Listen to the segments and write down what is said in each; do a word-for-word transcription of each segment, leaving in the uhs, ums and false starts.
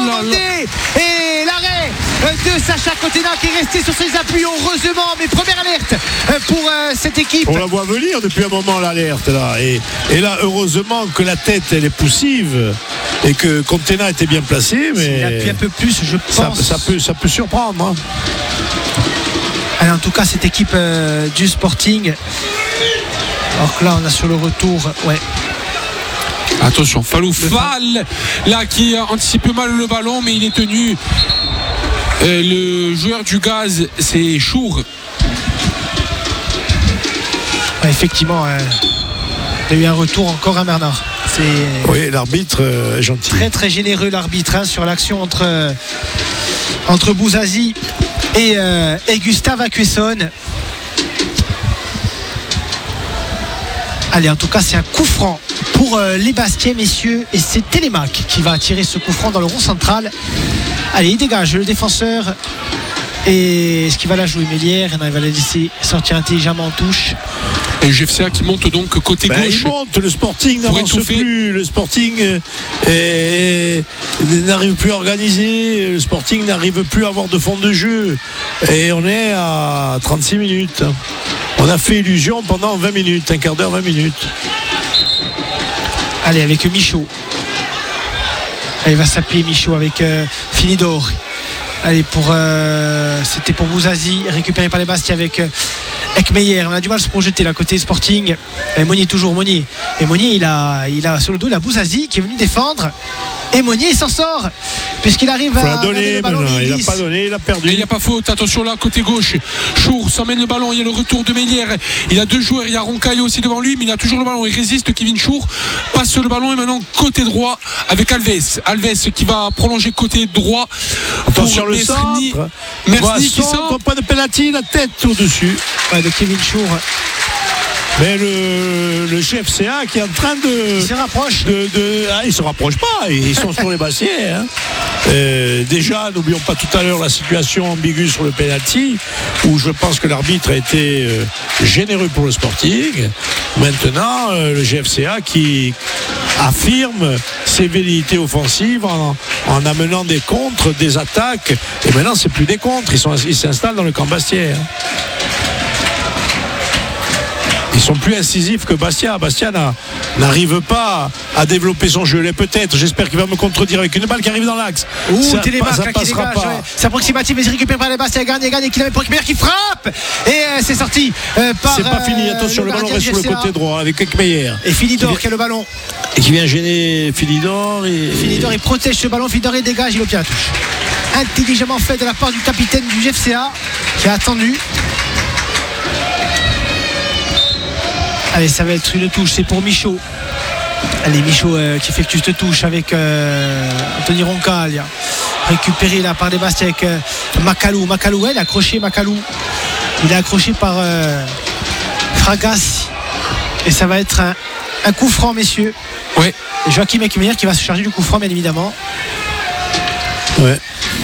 demandé. Et l'arrêt de Sacha Cotenat qui est resté sur ses appuis, heureusement. Mais première alerte pour euh, cette équipe. On la voit venir depuis un moment, l'alerte là. Et, et là, heureusement que la tête elle est poussive et que Cotenat était bien placé. Mais il appuie un peu plus, je pense. Ça, ça, peut, ça peut surprendre. Hein. Allez, en tout cas, cette équipe euh, du Sporting. Alors que là, on a sur le retour. Ouais. Attention, Falou Fall là qui anticipe mal le ballon, mais il est tenu. Euh, le joueur du Gaz, c'est Chour. Ouais, effectivement, euh, il y a eu un retour encore à Bernard. C'est oui, l'arbitre euh, est gentil. Très très généreux l'arbitre hein, sur l'action entre euh, entre Bouzazi et, euh, et Gustave Acuesson. Allez, en tout cas, c'est un coup franc pour euh, les Bastiais, messieurs, et c'est Télémac qui va tirer ce coup franc dans le rond central. Allez, il dégage le défenseur. Et est-ce qu'il va la jouer Mélière? Il va la laisser sortir intelligemment en touche. Et G F C A qui monte donc côté ben, gauche. Il monte, le Sporting n'avance plus. Le Sporting est, n'arrive plus à organiser. Le Sporting n'arrive plus à avoir de fond de jeu. Et on est à trente-six minutes. On a fait illusion pendant vingt minutes, un quart d'heure, vingt minutes. Allez, avec Michaud. Allez, il va s'appuyer Michaud avec euh, Finidor. Allez, pour euh, c'était pour Bouzazi, récupéré par les Bastiais avec euh, Ekmeyer. On a du mal à se projeter là côté Sporting. Et Monnier toujours Monnier. Et Monnier il a, il a sur le dos la Bouzazi qui est venu défendre. Et Monnier il s'en sort puisqu'il arrive à donner le ballon. Il n'a pas donné, il a perdu. Il n'y a pas faute. Attention là côté gauche. Chour s'emmène le ballon. Il y a le retour de Mélière. Il a deux joueurs. Il y a Roncaille aussi devant lui, mais il a toujours le ballon. Il résiste. Kevin Chour passe le ballon et maintenant côté droit avec Alves. Alves qui va prolonger côté droit. Attention le centre. Merci qui sort. Pas de penalty, la tête au-dessus. Ouais, de Kevin Chour. Mais le, le G F C A qui est en train de. Il se rapproche. De, de, ah, il se rapproche pas. Ils sont sur les Bastiais. Hein. Euh, déjà, n'oublions pas tout à l'heure la situation ambiguë sur le penalty, où je pense que l'arbitre a été euh, généreux pour le Sporting. Maintenant, euh, le G F C A qui affirme ses velléités offensives en, en amenant des contres, des attaques. Et maintenant, c'est plus des contres. Ils, sont, ils s'installent dans le camp Bastiais. Hein. Ils sont plus incisifs que Bastia. Bastia n'a, n'arrive pas à développer son jeu. Et peut-être, j'espère qu'il va me contredire avec une balle qui arrive dans l'axe. Ouh, ça, Télémac, ça là, passera dégage, pas. Ouais. C'est approximatif, mais il récupère par les Bastia. Gagne, gagne, qui l'avait pour récupérer, qui frappe. Et euh, c'est sorti euh, par. C'est pas fini. Attention, euh, le, le ballon reste sur le côté droit avec Ekmeyer. Et Finidor qui, qui a le ballon. Et qui vient gêner Finidor. Et... Finidor, il protège ce ballon. Finidor, il dégage, il obtient la touche. Intelligemment fait de la part du capitaine du G F C A qui a attendu. Allez, ça va être une touche, c'est pour Michaud. Allez, Michaud euh, qui effectue cette touche avec euh, Anthony Roncaille. Récupéré là par des Bastiais avec euh, Macalou. Macalou, ouais, il a accroché Macalou. Il est accroché par euh, Fragas. Et ça va être un, un coup franc, messieurs. Ouais. Et Joachim Ekmeyer qui va se charger du coup franc, bien évidemment. Ouais.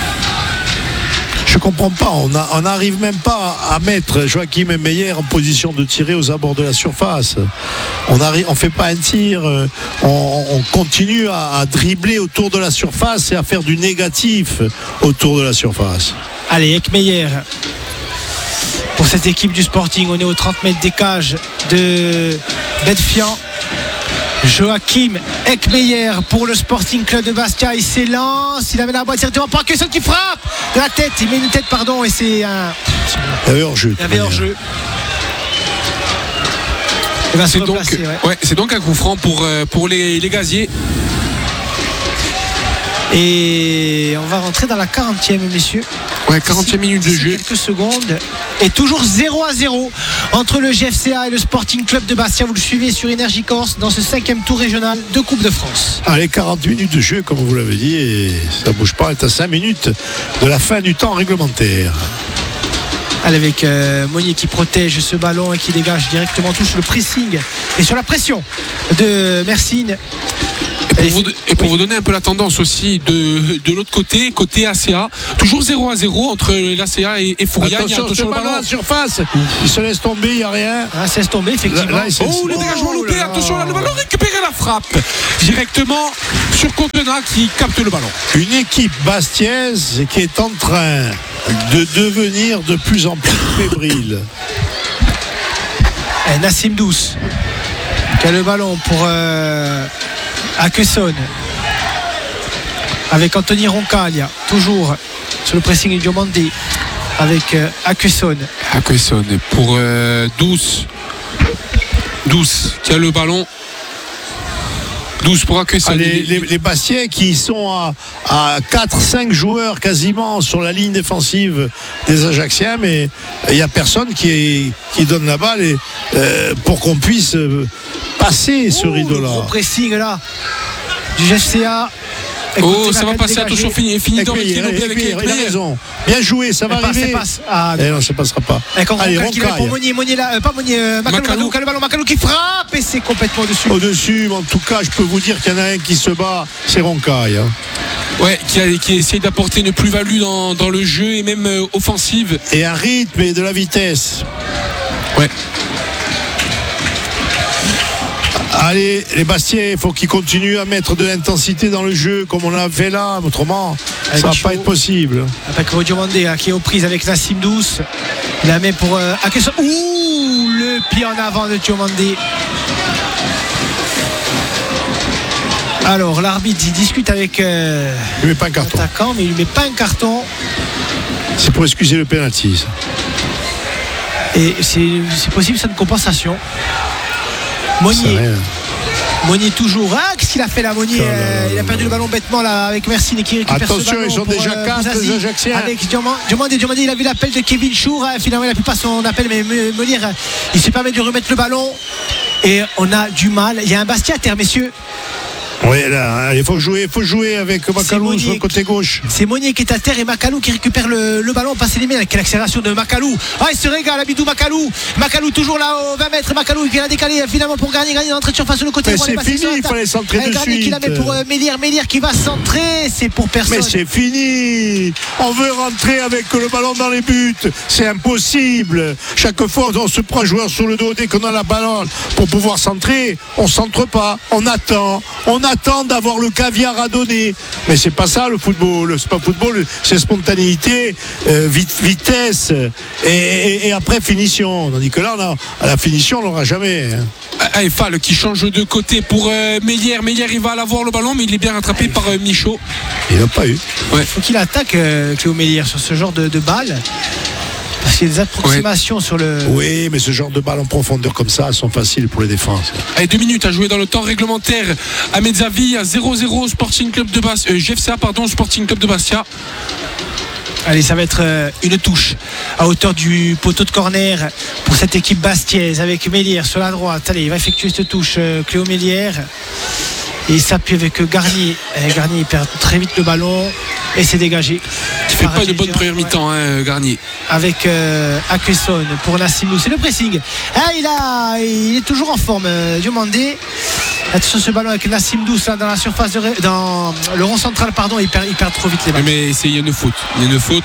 Je comprends pas, on n'arrive même pas à mettre Joachim Meyer en position de tirer aux abords de la surface. On ne on fait pas un tir, on, on continue à, à dribbler autour de la surface et à faire du négatif autour de la surface. Allez, Ekmeyer. Pour cette équipe du Sporting, on est aux trente mètres des cages de Bedfian. Joachim Ekmeyer pour le Sporting Club de Bastia. Il s'élance, il avait la boîte directement par Acuesson qui frappe de la tête. Il met une tête, pardon, et c'est un. Il y avait hors-jeu. Il y avait hors-jeu. C'est donc, ouais. Ouais, c'est donc un coup franc pour, pour les, les gaziers. Et on va rentrer dans la quarantième, messieurs. Ouais, quarantième minute de jeu. Quelques secondes. Et toujours zéro à zéro entre le G F C A et le Sporting Club de Bastia. Vous le suivez sur Énergie Corse dans ce cinquième tour régional de Coupe de France. Allez, quarante minutes de jeu, comme vous l'avez dit, et ça ne bouge pas. On est à cinq minutes de la fin du temps réglementaire. Allez, avec euh, Monnier qui protège ce ballon et qui dégage directement tout sur le pressing et sur la pression de Mersin. Et pour, vous, et pour oui. vous donner un peu la tendance aussi de, de l'autre côté, côté A C A, toujours zéro à zéro entre l'A C A et, et Fourian. Attention, attention le ballon à la surface. Il se laisse tomber, il n'y a rien. Ah, se laisse tomber, effectivement. Là, là, oh, le dégagement oh, loupé, là, attention, là, le ballon récupéré, la frappe directement sur Contenat qui capte le ballon. Une équipe bastiaise qui est en train de devenir de plus en plus fébrile. Et Nassim Douce qui a le ballon pour euh, Akeson avec Anthony Roncaglia toujours sur le pressing de Diomandé avec euh, Akeson Akeson pour euh, Douce Douce qui a le ballon douze pour Akeson. Ah, les, les, les Bastiais qui sont à, à quatre cinq joueurs quasiment sur la ligne défensive des Ajacciens, mais il n'y a personne qui, est, qui donne la balle et, euh, pour qu'on puisse passer ce Ouh, rideau-là. Le gros pressing là du G F C A. Écoutez, oh, ça va passer, attention, fini, fini dans le tir, il a raison. Bien joué, ça va passe, arriver. Passe. Ah, eh non, ça passera pas. Allez, Roncaille. Pour Monnier, Monnier là, euh, pas Monnier, euh, Macalou, Macalou, Macalou, ballon, Macalou qui frappe et c'est complètement au-dessus. Au-dessus, mais en tout cas, je peux vous dire qu'il y en a un qui se bat, c'est Roncaille. Hein. Ouais, qui, a, qui essaye d'apporter une plus-value dans, dans le jeu et même euh, offensive. Et un rythme et de la vitesse. Ouais. Allez, les Bastiais, il faut qu'ils continuent à mettre de l'intensité dans le jeu comme on l'a fait là, autrement ça ne va pas être possible. Avec Diomandé qui est aux prises avec Nassim Douce, il la met pour euh, Akeson. Ouh, le pied en avant de Diomandé. Alors l'arbitre il discute avec euh, il met pas un carton. l'attaquant, mais il ne met pas un carton. C'est pour excuser le pénalty. Et c'est, c'est possible, c'est une compensation. Monnier. Monnier toujours. Ah, qu'est-ce qu'il a fait là, Monnier oh là là là. Il a perdu le ballon bêtement là avec Mercine qui récupère attention, ce ballon. Attention, ils sont déjà quatre les Ajacciens. Avec Diomandé, Diomandé, il a vu l'appel de Kevin Chour. Finalement, il n'a plus pas son appel, mais Monnier, il se permet de remettre le ballon. Et on a du mal. Il y a un Bastia à terre, messieurs. Oui, là, il faut jouer, faut jouer avec Macalou sur le côté gauche. C'est Monnier qui est à terre et Macalou qui récupère le, le ballon. Passe les mains avec l'accélération de Macalou. Ah, il se régale, Abidou Macalou. Macalou toujours là aux vingt mètres. Macalou qui a décalé finalement pour Garnier. Garnier d'entrée de surface sur le côté. Mais c'est fini, il fallait centrer de Garnier suite. Qui la met pour euh, Mélière. Mélière qui va centrer. C'est pour personne. Mais c'est fini. On veut rentrer avec le ballon dans les buts. C'est impossible. Chaque fois, on se prend un joueur sur le dos dès qu'on a la balle pour pouvoir centrer. On centre pas. On attend. On attend d'avoir le caviar à donner, mais c'est pas ça le football, c'est pas football, c'est spontanéité, euh, vite, vitesse et, et, et après finition. Tandis que là, on a, à la finition, on l'aura jamais. Ah, et Fall qui change de côté pour euh, Mélière. Mélière, il va avoir le ballon, mais il est bien rattrapé par euh, Michaud. Il n'a pas eu. Il ouais. faut qu'il attaque euh, Cléo Mélière sur ce genre de, de balle. Parce qu'il y a des approximations ouais. sur le. Oui, mais ce genre de balles en profondeur comme ça, elles sont faciles pour les défenses. Allez, deux minutes à jouer dans le temps réglementaire à Mezzavi, à zéro zéro Sporting Club de Bastia, euh, G F C A, pardon, Sporting Club de Bastia. Allez, ça va être euh, une touche à hauteur du poteau de corner pour cette équipe bastiaise avec Mélière sur la droite. Allez, il va effectuer cette touche, euh, Cléo Mélière. Et il s'appuie avec Garnier. Et Garnier il perd très vite le ballon et c'est dégagé. Il fait pas de bonne première mi-temps, hein, Garnier. Avec euh, Akeson pour Nassim Douce. C'est le pressing. Ah, il, a, il est toujours en forme, euh, Diomandé. Sur ce ballon avec Nassim Douce là, dans la surface de ré... dans le rond central, pardon, il perd, il perd trop vite les balles. Mais il y a une faute. Il y a une faute.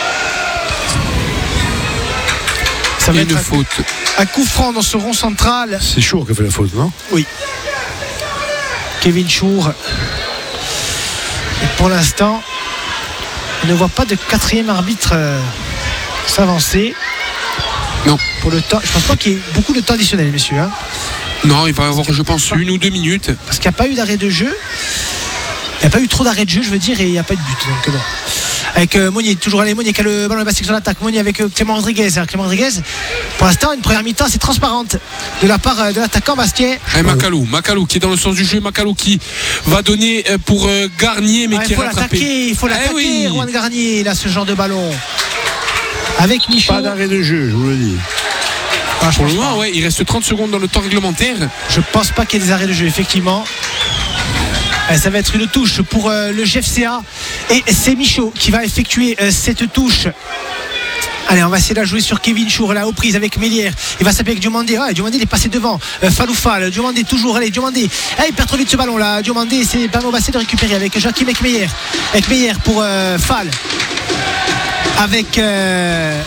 Ça va il y a une faute. Un coup franc dans ce rond central. C'est Chour qui a fait la faute, non? Oui. Kevin Chour. Et pour l'instant, on ne voit pas de quatrième arbitre euh, s'avancer. Non. Pour le temps, je pense pas qu'il y ait beaucoup de temps additionnel, messieurs. Hein. Non, il va y avoir, je pense, une ou deux minutes. Parce qu'il n'y a pas eu d'arrêt de jeu. Il n'y a pas eu trop d'arrêt de jeu, je veux dire, et il n'y a pas eu de but. Donc bon. Avec euh, Monnier, toujours allé, Monnier qui a le ballon de basket sur l'attaque. Monnier avec euh, Clément Rodriguez. Alors, Clément Rodriguez, pour l'instant, une première mi-temps assez transparente de la part euh, de l'attaquant Bastien. Et Macalou, Macalou qui est dans le sens du jeu, Macalou qui va donner euh, pour euh, Garnier, mais ah, qui est rattrapé. Il faut l'attaquer, il faut l'attaquer, Juan Garnier, il a ce genre de ballon. Avec Michaud. Pas d'arrêt de jeu, je vous le dis. Ah, pour le moment, ouais, il reste trente secondes dans le temps réglementaire. Je pense pas qu'il y ait des arrêts de jeu, effectivement. Ça va être une touche pour euh, le G F C A. Et c'est Michaud qui va effectuer euh, cette touche Allez, on va essayer de la jouer sur Kevin Chour, là, aux prises avec Mélière. Il va s'appeler avec Diomandé. Ah, Diomandé, il est passé devant. Euh, Faloufal, Diomandé, toujours. Allez, Diomandé. Ah, il perd trop vite ce ballon, là. Diomandé, c'est pas on va essayer de récupérer avec Joachim Ekmeyer. Ekmeyer pour euh, Fall. Avec euh,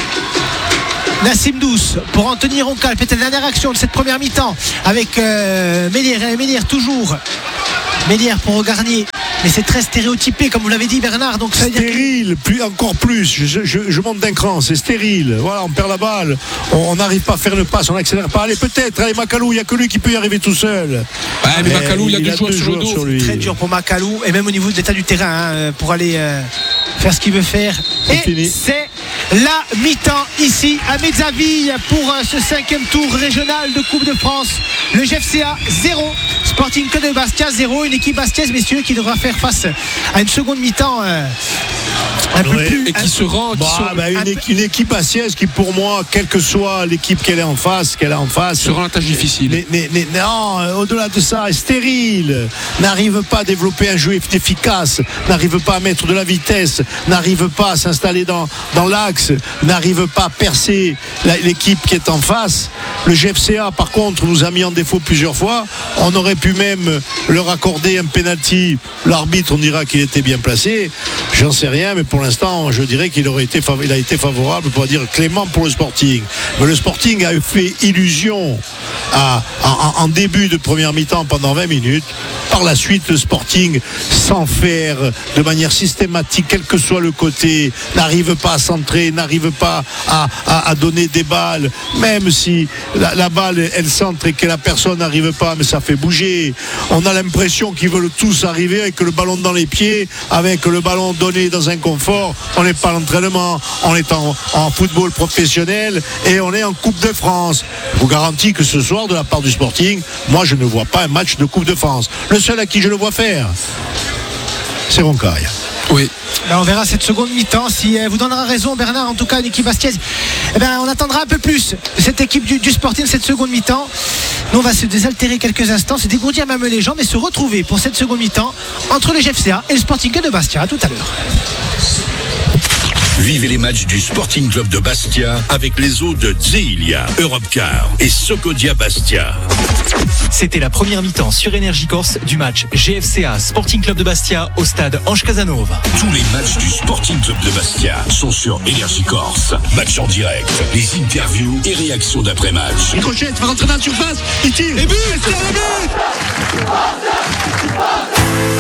Nassim Douce pour Anthony Roncal. Peut-être la dernière action de cette première mi-temps avec euh, Mélière. Mélière, toujours. Mélière pour Garnier. Mais c'est très stéréotypé, comme vous l'avez dit, Bernard. Donc ça veut dire stérile, plus, encore plus. Je, je, je monte d'un cran, c'est stérile. Voilà, on perd la balle. On n'arrive pas à faire une passe, on n'accélère pas. Allez, peut-être, allez, Macalou, il n'y a que lui qui peut y arriver tout seul. Ouais, mais, mais Macalou, il a deux joueurs sur le dos. Sur lui. Très dur pour Macalou, et même au niveau de l'état du terrain, hein, pour aller euh, faire ce qu'il veut faire. C'est et fini. C'est la mi-temps ici à Mezzaville pour euh, ce cinquième tour régional de Coupe de France. Le G F C A zéro, Sporting Club de Bastia zéro. Une équipe bastiaise, messieurs, qui devra faire face à une seconde mi-temps euh, un peu Ouais. plus. Et qui se rend. Qui Bah, se, bah, une, un peu- équipe, une équipe assiette qui, pour moi, quelle que soit l'équipe qu'elle est en face, qu'elle a en face, se rend la tâche difficile. Mais, mais, mais non, euh, au-delà de ça, est stérile, n'arrive pas à développer un jeu efficace, n'arrive pas à mettre de la vitesse, n'arrive pas à s'installer dans, dans l'axe, n'arrive pas à percer la- l'équipe qui est en face. Le G F C A, par contre, nous a mis en défaut plusieurs fois. On aurait pu même leur accorder un penalty. L'arbitre, on dira qu'il était bien placé. J'en sais rien, mais pour l'instant, je dirais qu'il aurait été, fav- il a été favorable, pour dire clément pour le Sporting. Mais le Sporting a fait illusion à, en, en début de première mi-temps pendant vingt minutes. Par la suite, le Sporting, sans faire de manière systématique, quel que soit le côté, n'arrive pas à centrer, n'arrive pas à, à, à donner des balles, même si la, la balle, elle centre et que la personne n'arrive pas, mais ça fait bouger. On a l'impression qu'ils veulent tous arriver avec le ballon dans les pieds, avec le ballon donné dans un confort. On n'est pas à l'entraînement, on est en, en football professionnel et on est en Coupe de France. Je vous garantis que ce soir, de la part du Sporting, moi je ne vois pas un match de Coupe de France. Le seul à qui je le vois faire, c'est Roncaille. Oui. Ben, on verra cette seconde mi-temps si elle vous donnera raison, Bernard. En tout cas, une équipe bastiaise, eh ben, on attendra un peu plus cette équipe du, du Sporting, cette seconde mi-temps. Nous, on va se désaltérer quelques instants, se dégourdir même les jambes et se retrouver pour cette seconde mi-temps entre le G F C A et le Sporting Club de Bastia. À tout à l'heure. Vivez les matchs du Sporting Club de Bastia avec les eaux de Zeelia, Europcar et Socodia Bastia. C'était la première mi-temps sur Énergie Corse du match G F C A Sporting Club de Bastia au stade Ange Casanova. Tous les matchs du Sporting Club de Bastia sont sur Énergie Corse. Match en direct, les interviews et réactions d'après-match. Il crochette, va rentrer dans la surface, il tire. Et but, c'est le but.